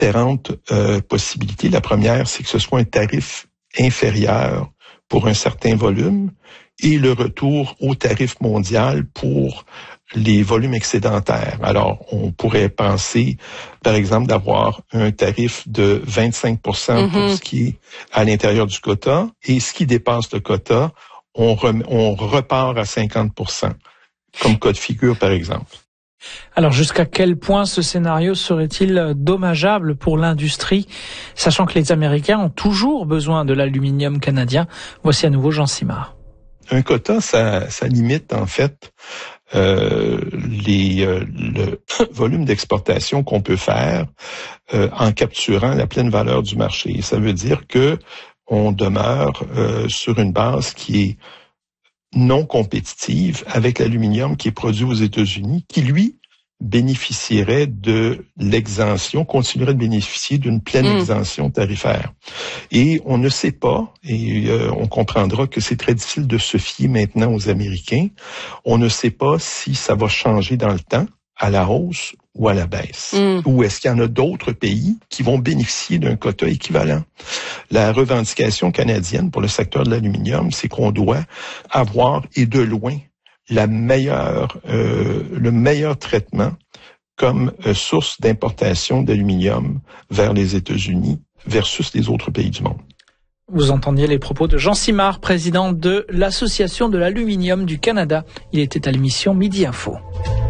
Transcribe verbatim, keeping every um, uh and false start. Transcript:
différentes euh, possibilités. La première, c'est que ce soit un tarif inférieur pour un certain volume et le retour au tarif mondial pour les volumes excédentaires. Alors, on pourrait penser, par exemple, d'avoir un tarif de vingt-cinq pour cent mm-hmm. pour ce qui est à l'intérieur du quota, et ce qui dépasse le quota, on, rem- on repart à cinquante pour cent, comme cas de figure, par exemple. Alors, jusqu'à quel point ce scénario serait-il dommageable pour l'industrie, sachant que les Américains ont toujours besoin de l'aluminium canadien? Voici à nouveau Jean Simard. Un quota, ça, ça limite en fait euh, les, euh, le volume d'exportation qu'on peut faire euh, en capturant la pleine valeur du marché. Ça veut dire que on demeure euh, sur une base qui est non compétitive avec l'aluminium qui est produit aux États-Unis, qui lui bénéficierait de l'exemption, continuerait de bénéficier d'une pleine mmh. exemption tarifaire. Et on ne sait pas, et euh, on comprendra que c'est très difficile de se fier maintenant aux Américains, on ne sait pas si ça va changer dans le temps, à la hausse ou à la baisse. Mmh. Ou est-ce qu'il y en a d'autres pays qui vont bénéficier d'un quota équivalent? La revendication canadienne pour le secteur de l'aluminium, c'est qu'on doit avoir, et de loin, la meilleure, euh, le meilleur traitement comme euh, source d'importation d'aluminium vers les États-Unis versus les autres pays du monde. Vous entendiez les propos de Jean Simard, président de l'Association de l'aluminium du Canada. Il était à l'émission Midi Info.